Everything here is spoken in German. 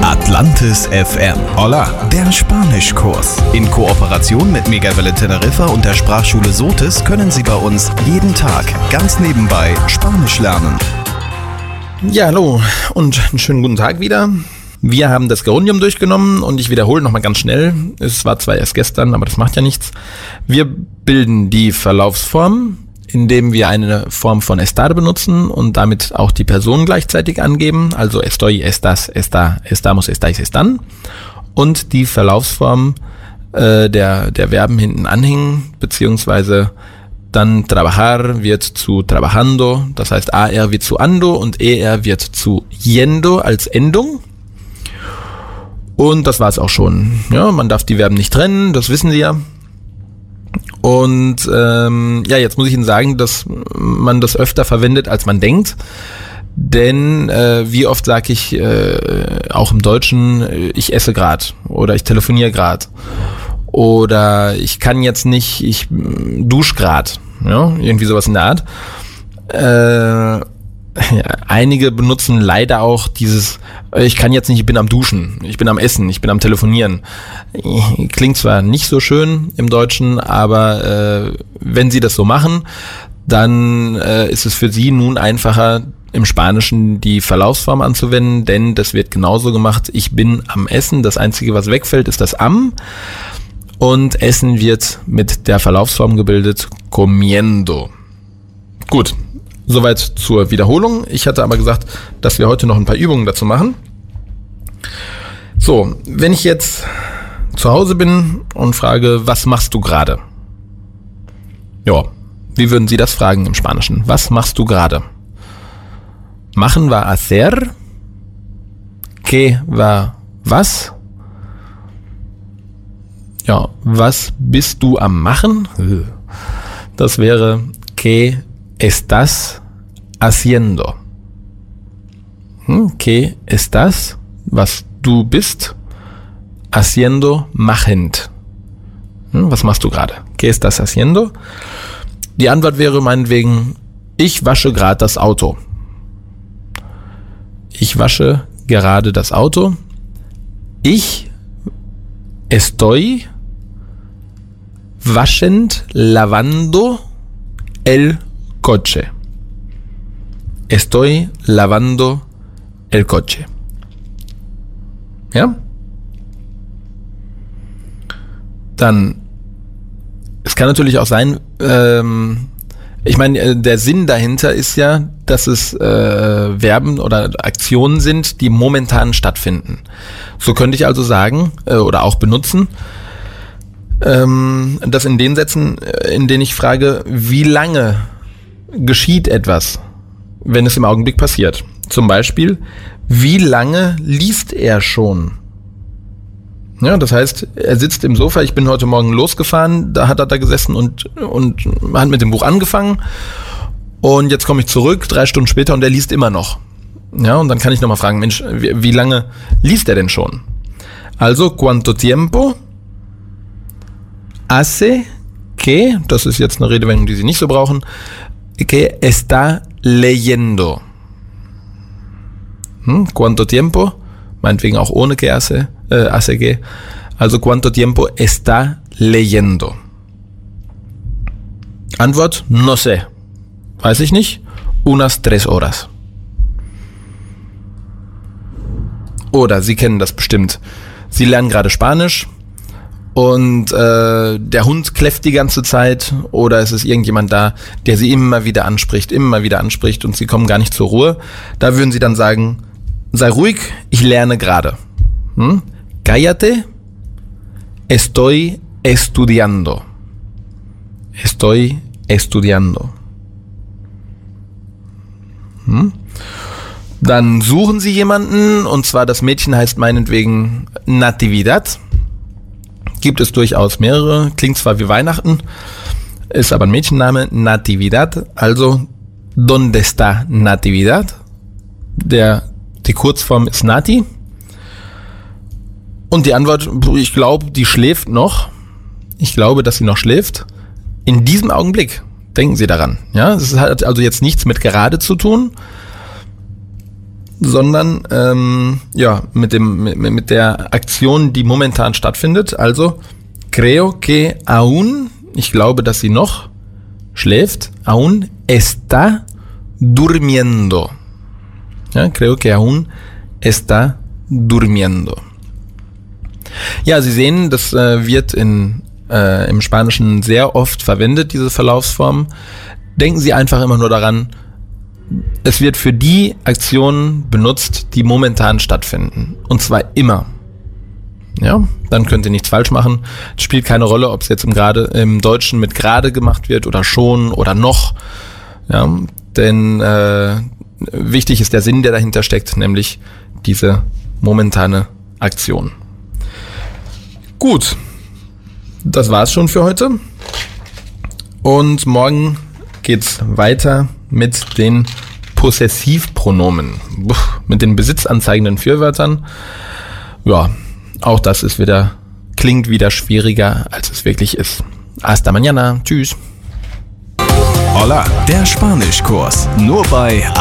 Atlantis FM. Hola, der Spanischkurs. In Kooperation mit Megawelle Teneriffa und der Sprachschule Sotis können Sie bei uns jeden Tag ganz nebenbei Spanisch lernen. Ja, hallo und einen schönen guten Tag wieder. Wir haben das Gerundium durchgenommen und ich wiederhole nochmal ganz schnell. Es war zwar erst gestern, aber das macht ja nichts. Wir bilden die Verlaufsform, indem wir eine Form von estar benutzen und damit auch die Person gleichzeitig angeben. Also estoy, estás, está, estamos, estáis, están. Und die Verlaufsform der Verben hinten anhängen, beziehungsweise dann trabajar wird zu trabajando, das heißt AR wird zu ando und ER wird zu yendo als Endung. Und das war's auch schon. Ja, man darf die Verben nicht trennen, das wissen Sie ja. Und jetzt muss ich Ihnen sagen, dass man das öfter verwendet, als man denkt. Denn wie oft sage ich auch im Deutschen, ich esse grad oder ich telefoniere grad. Oder ich kann jetzt nicht, ich dusche grad. Ja, irgendwie sowas in der Art. Einige benutzen leider auch dieses, ich kann jetzt nicht, ich bin am Duschen, ich bin am Essen, ich bin am Telefonieren. Klingt zwar nicht so schön im Deutschen, aber wenn Sie das so machen, dann ist es für Sie nun einfacher, im Spanischen die Verlaufsform anzuwenden, denn das wird genauso gemacht, ich bin am Essen, das Einzige, was wegfällt, ist das am. Und Essen wird mit der Verlaufsform gebildet, comiendo. Gut, soweit zur Wiederholung. Ich hatte aber gesagt, dass wir heute noch ein paar Übungen dazu machen. So, wenn ich jetzt zu Hause bin und frage, was machst du gerade? Ja, wie würden Sie das fragen im Spanischen? Was machst du gerade? Machen war hacer. Que war was? Ja, was bist du am Machen? Das wäre que estás haciendo. Que estás, was du bist, haciendo, machend. Was machst du gerade? Que estás haciendo? Die Antwort wäre meinetwegen, ich wasche gerade das Auto. Ich wasche gerade das Auto. Ich estoy waschend, lavando el coche. Estoy lavando el coche. Ja? Dann, es kann natürlich auch sein, ich meine, der Sinn dahinter ist ja, dass es Verben oder Aktionen sind, die momentan stattfinden. So könnte ich also sagen, oder auch benutzen, dass in den Sätzen, in denen ich frage, wie lange geschieht etwas, wenn es im Augenblick passiert. Zum Beispiel, wie lange liest er schon? Ja, das heißt, er sitzt im Sofa, ich bin heute Morgen losgefahren, da hat er da gesessen und hat mit dem Buch angefangen und jetzt komme ich zurück, 3 Stunden später und er liest immer noch. Ja, und dann kann ich nochmal fragen, Mensch, wie lange liest er denn schon? Also, ¿cuánto tiempo hace que, das ist jetzt eine Redewendung, die Sie nicht so brauchen, que está leyendo? ¿Cuánto tiempo? Meinetwegen auch ohne que hace que. Also, ¿cuánto tiempo está leyendo? Antwort, no sé. Weiß ich nicht. Unas 3 horas. Oder Sie kennen das bestimmt. Sie lernen gerade Spanisch und der Hund kläfft die ganze Zeit oder es ist irgendjemand da, der Sie immer wieder anspricht und Sie kommen gar nicht zur Ruhe. Da würden Sie dann sagen, sei ruhig, ich lerne gerade. Cállate, estoy estudiando. Estoy estudiando. Dann suchen Sie jemanden, und zwar das Mädchen heißt meinetwegen Natividad. Gibt es durchaus mehrere, klingt zwar wie Weihnachten, ist aber ein Mädchenname, Natividad. Also, ¿dónde está Natividad? Die Kurzform ist Nati. Und die Antwort, ich glaube, die schläft noch. Ich glaube, dass sie noch schläft. In diesem Augenblick. Denken Sie daran. Ja, es hat also jetzt nichts mit gerade zu tun. sondern mit der Aktion, die momentan stattfindet. Also creo que aún, ich glaube, dass sie noch schläft, aún está durmiendo. Ja, creo que aún está durmiendo. Ja, Sie sehen, das wird im Spanischen sehr oft verwendet, diese Verlaufsform. Denken Sie einfach immer nur daran, es wird für die Aktionen benutzt, die momentan stattfinden. Und zwar immer. Ja, dann könnt ihr nichts falsch machen. Es spielt keine Rolle, ob es jetzt im Deutschen mit gerade gemacht wird oder schon oder noch. Ja, denn wichtig ist der Sinn, der dahinter steckt, nämlich diese momentane Aktion. Gut, das war's schon für heute. Und morgen geht's weiter mit den Possessivpronomen, mit den besitzanzeigenden Fürwörtern. Ja, auch das klingt wieder schwieriger, als es wirklich ist. Hasta mañana. Tschüss. Hola, der Spanischkurs. Nur bei